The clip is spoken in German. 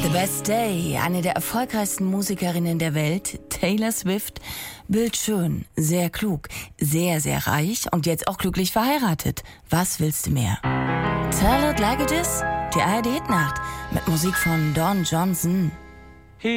The Best Day, eine der erfolgreichsten Musikerinnen der Welt, Taylor Swift, bildschön, sehr klug, sehr, sehr reich und jetzt auch glücklich verheiratet. Was willst du mehr? Tell It Like It Is, die ARD-Nacht mit Musik von Don Johnson.